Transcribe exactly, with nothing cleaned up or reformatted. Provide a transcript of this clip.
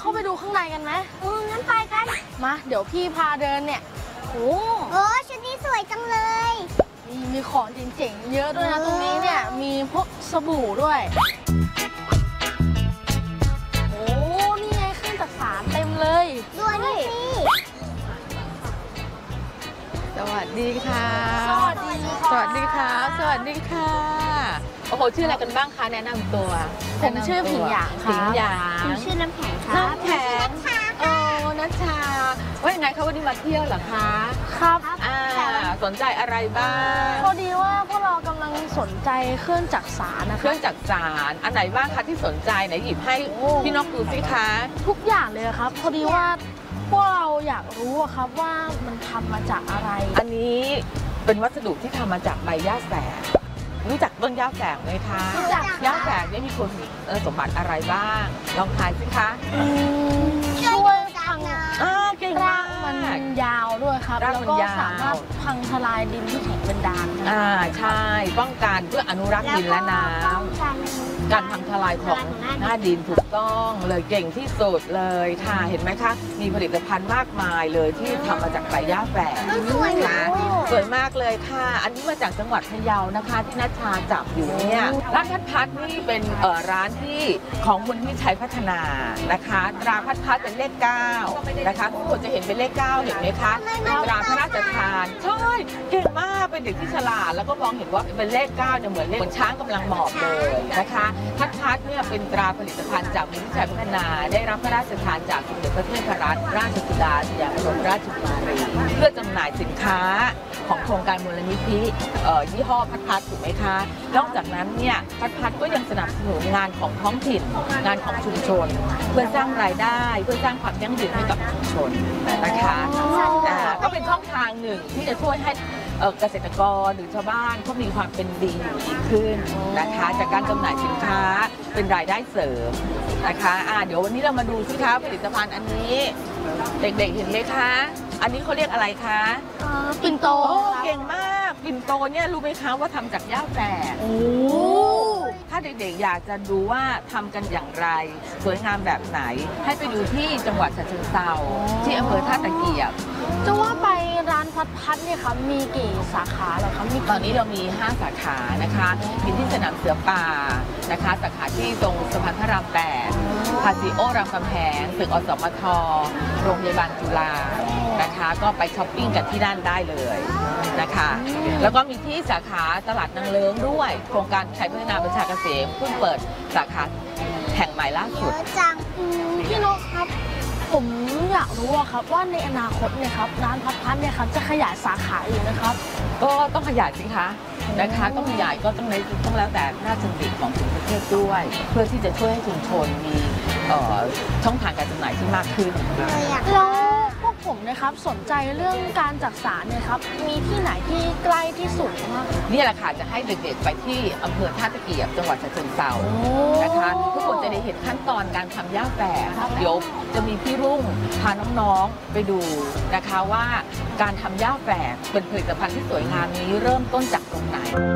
าไปดูข้างในกันไหมอืมงั้นไปกันมาเดี๋ยวพี่พาเดินเนี่ยโอ้โหชุดนี้สวยจังเลยมีมีของเจ๋งๆเยอะด้วยนะตรงนี้เนี่ยมีพวกสบู่ด้วยโอ้นี่ไงเครื่องจักสานเต็มเลยด้วยนี่สวัสดีค่ะสวัสดีสวัสดีค่ะสวัสดีค่ะโอ้โหชื่ออะไรกันบ้างคะแนะนำตัวผมชื่อผิงหยางค่ะผิงหยางผมชื่อน้ำแข็งค่ะน้ำแข็งโอ้นัชชาว่ายังไงคะวันนี้มาเที่ยวเหรอคะครับอ่าสนใจอะไรบ้างพอดีว่าพวกเรากำลังสนใจเครื่องจักสานนะคะเครื่องจักสานอันไหนบ้างคะที่สนใจไหนหยิบให้พี่นกดูสิคะทุกอย่างเลยครับพอดีว่าพวกเราอยากรู้ครับว่ามันทำมาจากอะไรอันนี้เป็นวัสดุที่ทำมาจากใบหญ้าแฝกรู้จักต้นหญ้าแฝกไหมคะรู้จักหญ้าแฝกนี่มีคุณสมบัติอะไรบ้างลองทายสิคะช่วยพังเก่งมากมันยาวด้วยครับแล้วก็สามารถพังทลายดินที่แข็งเป็นด่านอ่าใช่ป้องกันเพื่ออนุรักษ์ดินและน้ำการพังทลายของหน้าดินถูกต้องเลยเก่งที่สุดเลยค่ะเห็นไหมคะมีผลิตภัณฑ์มากมายเลยที่ทำมาจากใบหญ้าแฝกนะสวยมากเลยค่ะอันนี้มาจากจังหวัดพะเยานะคะที่นัชชาจับอยู่เนี่ยร้านพัดพัดนี่เป็นร้านที่ของคุณพิชัยพัฒนานะคะตราพัดพัดเป็นเลขเก้านะคะทุกคนจะเห็นเป็นเลขเก้าเห็นไหมคะตราพระราชทานใช่เก่งมากเป็นเด็กที่ฉลาดแล้วก็มองเห็นว่าเป็นเลขเก้าจะเหมือนเลขเหมือนช้างกำลังหมอบเลยนะคะพัดพัดเนี่ยเป็นตราผลิตภัณฑ์จากมูลนิธิพัฒนาได้รับพระราชทานจากสมเด็จพระเทพรัตนราชสุดาสยามบรมราชกุมารีเพื่อจำหน่ายสินค้าของโครงการมูลนิธิยี่ห้อพัดพัดถูกไหมคะนอกจากนั้นเนี่ยพัดพัดก็ยังสนับสนุนงานของท้องถิ่นงานของชุมชนเพื่อสร้างรายได้เพื่อสร้างความยั่งยืนให้กับชุมชนนะคะก็เป็นช่องทางหนึ่งที่จะช่วยให้เกษตรกรหรือชาวบ้านเขามีความเป็นดีอยู่ดีขึ้นนะคะจากการจำหน่ายสินค้าเป็นรายได้เสริมนะคะอ่าเดี๋ยววันนี้เรามาดูสิคะผลิตภัณฑ์อันนี้เด็กๆเห็นไหมคะอันนี้เขาเรียกอะไรคะปิ่นโตเก่งมากปิ่นโตเนี่ยรู้ไหมคะว่าทำจากหญ้าแฝกโอ้ถ้าเด็กๆอยากจะดูว่าทำกันอย่างไรสวยงามแบบไหนให้ไปดูที่จังหวัดฉะเชิงเทราที่อำเภอท่าตะเกียบจะว่าไปร้านพัดพัดเนี่ยครับมีกี่สาขาเหรอครับตอนนี้เรามีห้าสาขานะคะมีที่สนามเสือป่านะคะสาขาที่ตรงสะพานพระรามแปดพาซิโอรามคำแหงตึกอสมทโรงพยาบาลจุฬานะคะก็ไปช้อปปิ้งกันที่นั่นได้เลยนะคะแล้วก็มีที่สาขาตลาดนางเลิ้งด้วยโครงการชัยพัฒนาประชาเกษมเพิ่งเปิดสาขาแห่งใหม่ล่าสุดจังพี่นกครับผมอยากรู้ครับว่าในอนาคตเนี่ยครับร้านพัดพัดเนี่ยครับจะขยายสาขาอีกนะครับก็ต้องขยายสิคะนะคะต้องขยายก็ต้องในต้องแล้วแต่พระราชดำริของกรุงเทพด้วยเพื่อที่จะช่วยให้ชุมชนมีช่องทางการจำหน่ายที่มากขึ้นแล้วพวกผมนะครับสนใจเรื่องการจักสานเนี่ยครับมีที่ไหนที่ใกล้ที่สุดมากนี่แหละค่ะจะให้เด็กๆไปที่อำเภอท่าตะเกียบจังหวัดฉะเชิงเทรานะคะทุกคนจะได้เห็นขั้นตอนการทำหญ้าแฝกเดี๋ยวจะมีพี่รุ่งพาน้องๆไปดูนะคะว่าการทำหญ้าแฝกเป็นผลิตภัณฑ์ที่สวยงามนี้เริ่มต้นจากตรงไหน